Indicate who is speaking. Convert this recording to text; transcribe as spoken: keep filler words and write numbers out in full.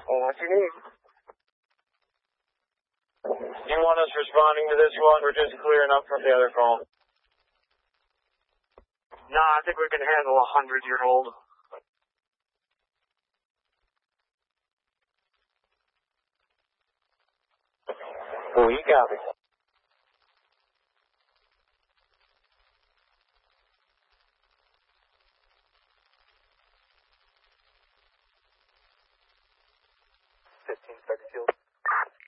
Speaker 1: Well, what you need?
Speaker 2: You want us responding to this one? We're just clearing up from the other call.
Speaker 1: Nah, I think we can handle a hundred-year-old.
Speaker 2: Oh, you got me.
Speaker 1: fifteen, start the field.